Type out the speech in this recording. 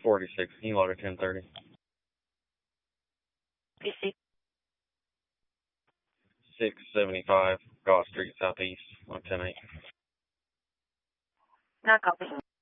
46. Can you log a 1030? PC. 675 Goss Street Southeast on 108. Not copy.